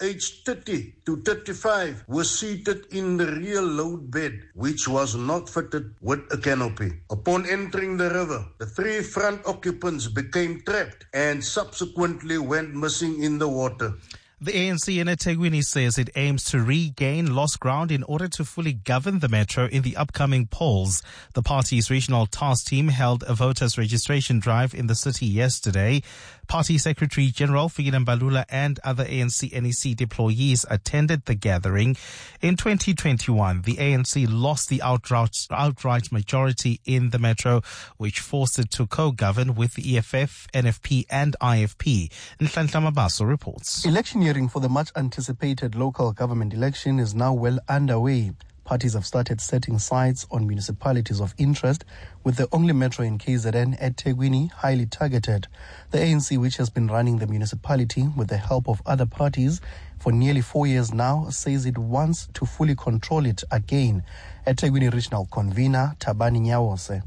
aged 30 to 35 were seated in the rear load bed, which was not fitted with a canopy. Upon entering the river, the 3 front occupants became trapped and subsequently went missing in the water. The ANC in eThekwini says it aims to regain lost ground in order to fully govern the metro in the upcoming polls. The party's regional task team held a voters' registration drive in the city yesterday. Party Secretary General Fikile Mbalula and other ANC NEC deployees attended the gathering. In 2021, the ANC lost the outright majority in the metro, which forced it to co-govern with the EFF, NFP and IFP. Nhlanhla Mabaso reports. Electioneering for the much-anticipated local government election is now well underway. Parties have started setting sights on municipalities of interest, with the only metro in KZN eThekwini highly targeted. The ANC, which has been running the municipality with the help of other parties for nearly 4 years now, says it wants to fully control it again. eThekwini Regional Convener Thabani Nyawose.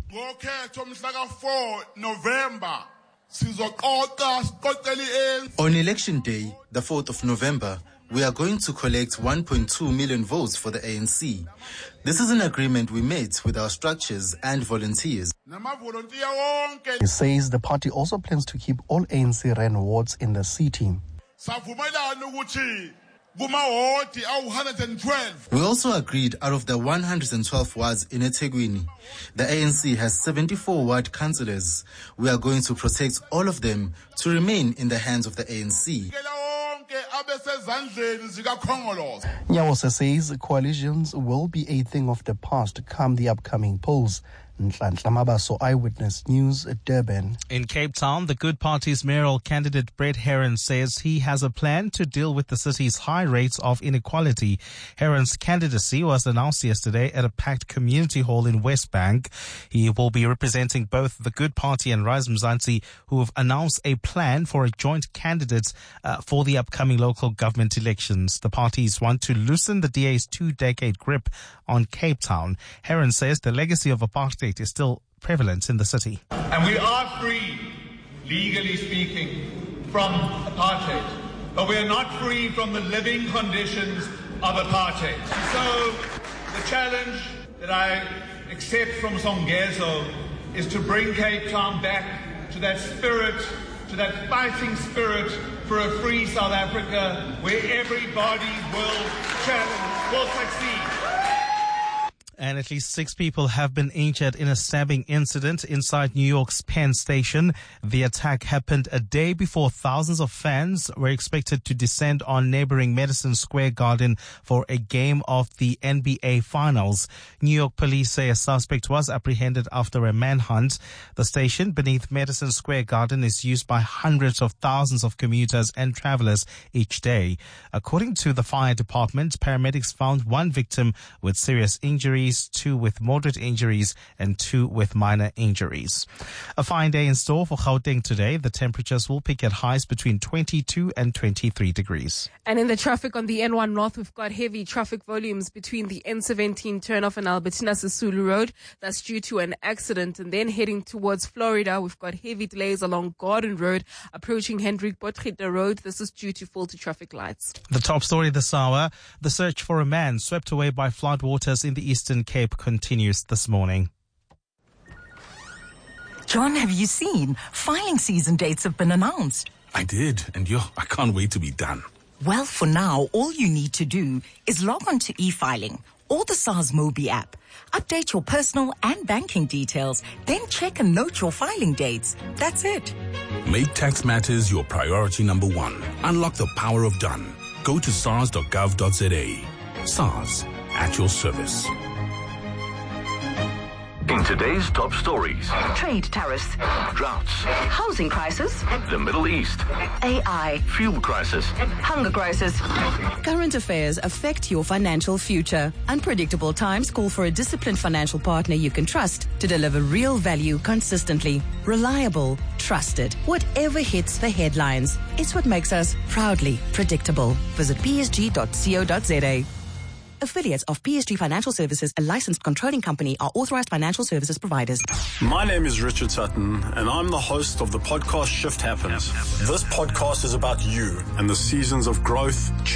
On election day, the 4th of November, we are going to collect 1.2 million votes for the ANC. This is an agreement we made with our structures and volunteers. He says the party also plans to keep all ANC-ran wards in the city. We also agreed out of the 112 wards in eThekwini, the ANC has 74 ward councillors. We are going to protect all of them to remain in the hands of the ANC. Nyawose says coalitions will be a thing of the past come the upcoming polls. Nhlanhla Mabaso, Eyewitness News, Durban. In Cape Town, the Good Party's mayoral candidate Brett Heron says he has a plan to deal with the city's high rates of inequality. Heron's candidacy was announced yesterday at a packed community hall in Westbank. He will be representing both the Good Party and Rise Mzansi, who have announced a plan for a joint candidate for the upcoming local government elections. The parties want to loosen the DA's 2-decade grip on Cape Town. Heron says the legacy of apartheid is still prevalent in the city. And we are free, legally speaking, from apartheid, but we are not free from the living conditions of apartheid. So the challenge that I accept from Songezo is to bring Cape Town back to that spirit, to that fighting spirit for a free South Africa where everybody will succeed. And at least 6 people have been injured in a stabbing incident inside New York's Penn Station. The attack happened a day before thousands of fans were expected to descend on neighboring Madison Square Garden for a game of the NBA Finals. New York police say a suspect was apprehended after a manhunt. The station beneath Madison Square Garden is used by hundreds of thousands of commuters and travelers each day. According to the fire department, paramedics found 1 victim with serious injuries, 2 with moderate injuries, and 2 with minor injuries. A fine day in store for Gauteng today. The temperatures will peak at highs between 22 and 23 degrees. And in the traffic on the N1 North, we've got heavy traffic volumes between the N17 turnoff and Albertina Sisulu Road. That's due to an accident. And then heading towards Florida, we've got heavy delays along Gordon Road, approaching Hendrik Potgieter Road. This is due to faulty traffic lights. The top story this hour: the search for a man swept away by floodwaters in the Eastern Cape continues this morning. John, have you seen? Filing season dates have been announced. I did, and I can't wait to be done. Well, for now, all you need to do is log on to e-filing or the SARS Mobi app. Update your personal and banking details, then check and note your filing dates. That's it. Make tax matters your priority number 1. Unlock the power of done. Go to sars.gov.za. SARS, at your service. In today's top stories: trade tariffs, droughts, housing crisis, the Middle East, AI, fuel crisis, hunger crisis. Current affairs affect your financial future. Unpredictable times call for a disciplined financial partner you can trust to deliver real value consistently. Reliable, trusted. Whatever hits the headlines, it's what makes us proudly predictable. Visit psg.co.za. Affiliates of PSG Financial Services, a licensed controlling company, are authorized financial services providers. My name is Richard Sutton, and I'm the host of the podcast Shift Happens. This podcast is about you and the seasons of growth,